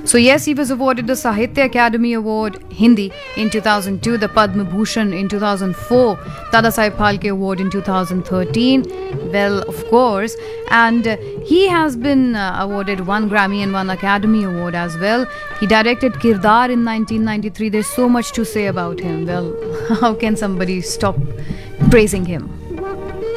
So yes, he was awarded the Sahitya Academy Award Hindi in 2002, the Padma Bhushan in 2004, Dadasaheb Phalke Award in 2013. Well, of course, and he has been awarded 1 Grammy and 1 Academy Award as well. He directed Kirdar in 1993. There's so much to say about him. Well, how can somebody stop praising him?